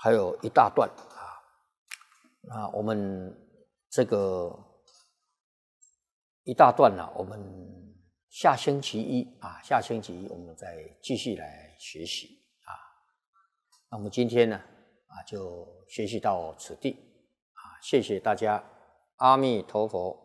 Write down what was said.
还有一大段啊。那我们这个一大段呢，我们下星期一我们再继续来学习啊。那我们今天呢就学习到此地啊，谢谢大家，阿弥陀佛。